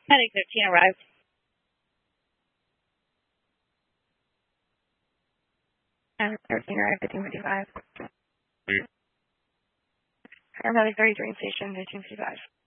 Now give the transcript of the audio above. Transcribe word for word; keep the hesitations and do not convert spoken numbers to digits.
Heading fifteen arrived. And thirteen arrived, fifteen fifty-five. Paramedic thirty-three station, fifteen fifty-five.